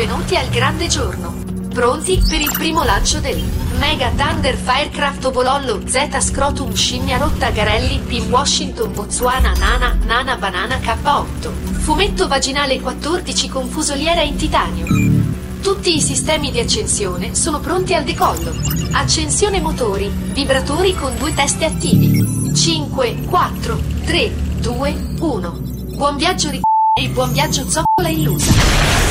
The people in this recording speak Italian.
benvenuti al grande giorno. Pronti per il primo lancio del Mega Thunder Firecraft Obolollo Z Scrotum Scimmia Rotta Garelli P Washington Botswana Nana Banana K8 fumetto vaginale 14 con fusoliera in titanio. Tutti i sistemi di accensione sono pronti al decollo. Accensione motori, vibratori con 2 teste attivi. 5, 4, 3, 2, 1. Buon viaggio e buon viaggio zoccola illusa.